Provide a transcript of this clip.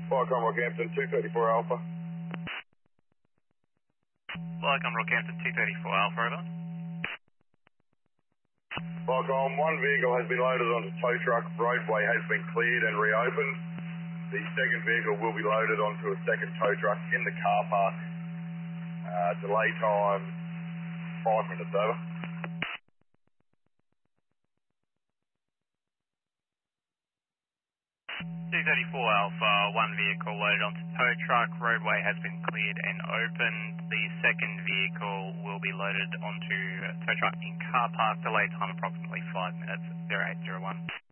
Viacom Rockhampton 234 Alpha. Viacom Rockhampton 234 Alpha, over. Viacom, one vehicle has been loaded onto tow truck. Roadway has been cleared and reopened. The second vehicle will be loaded onto a second tow truck in the car park. Delay time 5 minutes, over. 234 Alpha, one vehicle loaded onto tow truck. Roadway has been cleared and opened. The second vehicle will be loaded onto tow truck in car park. Delay time approximately 5 minutes. 0801.